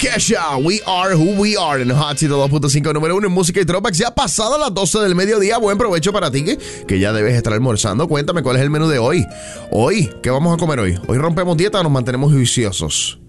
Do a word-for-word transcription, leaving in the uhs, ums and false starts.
Kesha, We Are Who We Are en Hot ciento dos punto cinco, número uno en música y throwbacks. Ya pasada las doce del mediodía. Buen provecho para ti que, que ya debes estar almorzando. Cuéntame cuál es el menú de hoy. Hoy, ¿qué vamos a comer hoy? ¿Hoy rompemos dieta o nos mantenemos juiciosos?